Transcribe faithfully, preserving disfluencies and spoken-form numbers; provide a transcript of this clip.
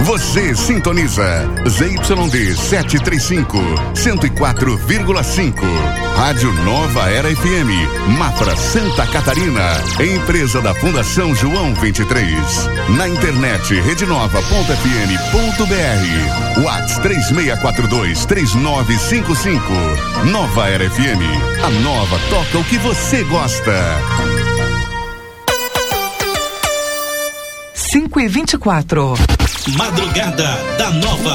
Você sintoniza Z Y D setecentos e trinta e cinco, cento e quatro vírgula cinco. Rádio Nova Era F M, Mafra, Santa Catarina. Empresa da Fundação João vinte e três. Na internet rede nova ponto f m ponto b r. WhatsApp três seis quatro dois, três nove cinco cinco. Nova Era F M. A nova toca o que você gosta. cinco e vinte e quatro. Madrugada da Nova.